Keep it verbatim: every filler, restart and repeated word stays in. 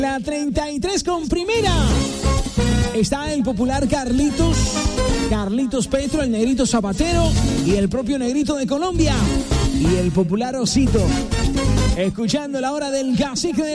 La treinta y tres con primera. Está el popular Carlitos, Carlitos Petro, el negrito Zapatero y el propio negrito de Colombia. Y el popular Osito. Escuchando la hora del cacique de